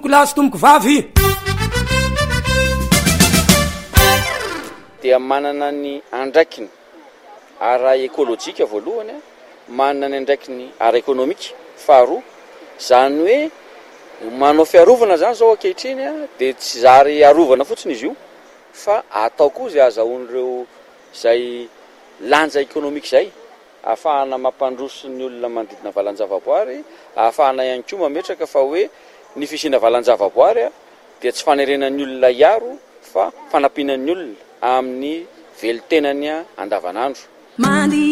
tomboko lahy sy tomboko vavy. Dia manana ny andraikiny ara ekôlôjika voalohany, manana ny andraikiny ara ekonomika faharoa, zany hoe manao fiarovana zany zao ankehitriny dia tsy zary arovana fotsiny izy io fa atao koa izay azahoan'ireo izay lanja ekonomika izay, ahafahana mampandroso ny olona manodidina valan-javaboary, ahafahana ihany koa mametraka fa hoe ny fisiana valan-javaboary dia tsy fanerenan'ny olona iaro fa fanampianan'ny olona amin'ny velitenany andavanandro.